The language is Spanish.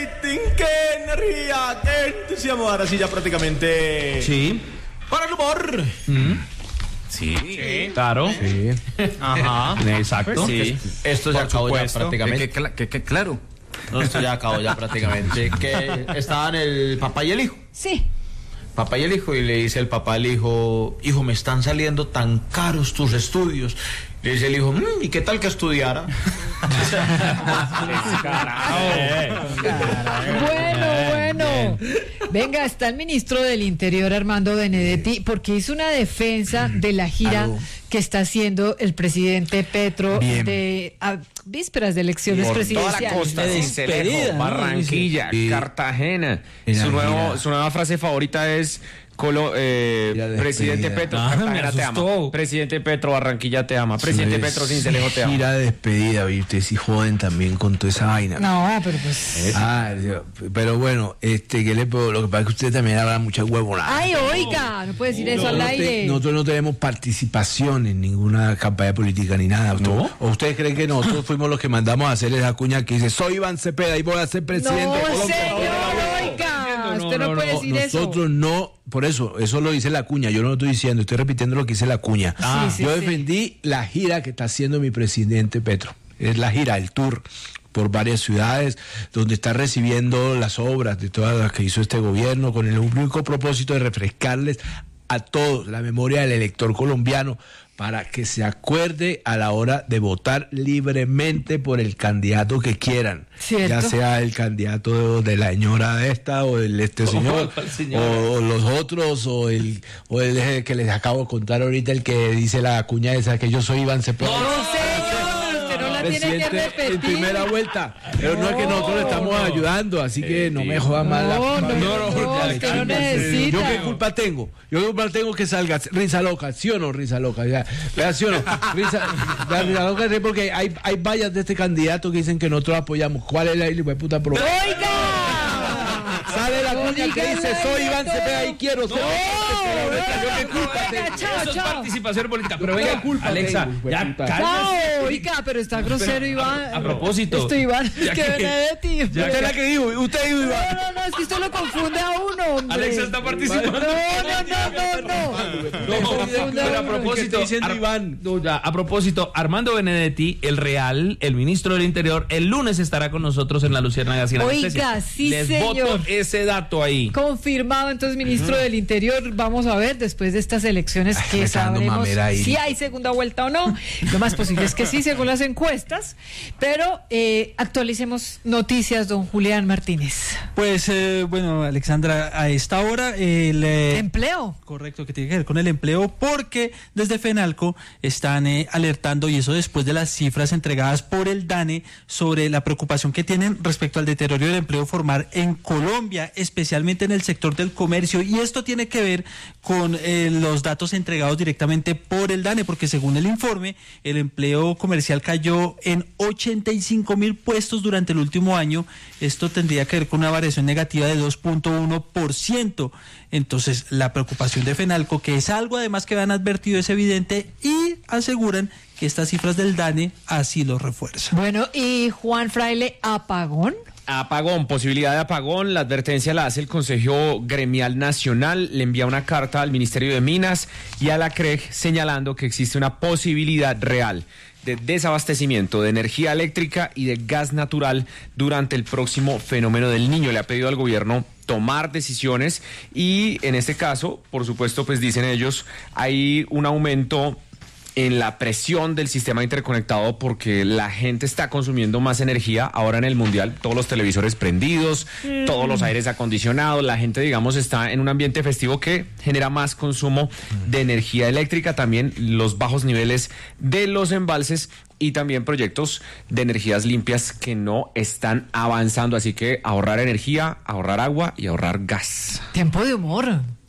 rating, qué energía, qué entusiasmo. Ahora sí, ya prácticamente. Sí. Para el humor. Sí, claro. Sí. Ajá. Exacto. Pues sí. Esto ya acabó ya prácticamente. Claro. No, esto ya acabó ya prácticamente. Que estaban el papá y el hijo. Sí. Papá y el hijo, y le dice el papá al hijo, hijo, me están saliendo tan caros tus estudios. Le dice el hijo, ¿y qué tal que estudiara? Bueno. Venga, está el ministro del Interior, Armando Benedetti, porque hizo una defensa de la gira que está haciendo el presidente Petro a vísperas de elecciones presidenciales. Toda la costa, Sincelejo, Barranquilla, Cartagena. Su nueva frase favorita es presidente Petro, Cartagena te ama. Presidente Petro, Barranquilla te ama. Presidente Petro, Sincelejo te ama. Gira de despedida, y ustedes sí joden también con toda esa vaina. No, pero pues. Pero bueno, ¿qué le puedo? Lo que pasa es que usted también habla mucha huevonada. Ay, oiga, no puede decir eso al aire. Nosotros no tenemos participación en ninguna campaña política ni nada. ¿O ustedes creen que nosotros fuimos los que mandamos a hacer esa cuña que dice, soy Iván Cepeda y voy a ser presidente de Colombia? Señor, oiga, usted no puede decir eso. Nosotros no, por eso lo dice la cuña, yo no lo estoy diciendo, estoy repitiendo lo que dice la cuña. Yo defendí la gira que está haciendo mi presidente Petro. Es la gira, el tour por varias ciudades, donde está recibiendo las obras de todas las que hizo este gobierno, con el único propósito de refrescarles a todos la memoria del elector colombiano, para que se acuerde a la hora de votar libremente por el candidato que quieran. ¿Cierto? Ya sea el candidato de la señora esta o el señor o los otros o el que les acabo de contar ahorita, el que dice la cuña esa que yo soy Iván Cepeda. No, señor, usted no la tiene que presidente repetir. en primera vuelta, pero no es que nosotros le estamos ayudando, así que no me jodan más usted no necesita. ¿Yo qué culpa tengo? Que salga Risa Loca, ¿sí o no, Risa Loca? ¿Sí o no? Risa Loca, porque hay vallas de este candidato que dicen que nosotros apoyamos. ¿Cuál es la puta prueba? ¡Oiga! Sale la cuña que dice, soy Iván Cepeda y quiero ser ¿Qué culpa tengo? Eso es participación política. Pero venga, culpa Alexa, tengo, ya cálmese. Oiga, pero está grosero, Iván. A propósito. Esto, Iván, es que Benedetti. ¿Usted la que dijo? ¿Usted dijo Iván? No, es que usted lo confunde a uno, hombre. Alexa está participando. No. A propósito, a propósito, Armando Benedetti, el ministro del Interior, el lunes estará con nosotros en la Luciérnaga. Oiga, sí, Les señor. voto ese dato ahí. Confirmado, entonces, ministro del Interior. Vamos a ver, después de estas elecciones, que sabremos si hay segunda vuelta o no. Lo más posible es que sí, según las encuestas. Pero actualicemos noticias, don Julián Martínez. Pues, bueno, Alexandra, a esta hora el empleo. Correcto, que tiene que ver con el empleo, porque desde FENALCO están alertando, y eso después de las cifras entregadas por el DANE sobre la preocupación que tienen respecto al deterioro del empleo formal en Colombia, especialmente en el sector del comercio, y esto tiene que ver con los datos entregados directamente por el DANE, porque según el informe, el empleo comercial cayó en 85,000 puestos durante el último año. Esto tendría que ver con una variación negativa de 2.1%. Entonces, la preocupación de FENALCO, que es algo además que han advertido, es evidente, y aseguran que estas cifras del DANE así lo refuerzan. Bueno, y Juan Fraile, ¿apagón? Apagón, posibilidad de apagón. La advertencia la hace el Consejo Gremial Nacional, le envía una carta al Ministerio de Minas y a la CREG señalando que existe una posibilidad real de desabastecimiento de energía eléctrica y de gas natural durante el próximo fenómeno del Niño. Le ha pedido al gobierno tomar decisiones y en este caso, por supuesto, pues dicen ellos, hay un aumento en la presión del sistema interconectado porque la gente está consumiendo más energía ahora en el Mundial, todos los televisores prendidos, todos los aires acondicionados, la gente, digamos, está en un ambiente festivo que genera más consumo de energía eléctrica, también los bajos niveles de los embalses y también proyectos de energías limpias que no están avanzando, así que ahorrar energía, ahorrar agua y ahorrar gas. Tiempo de humor.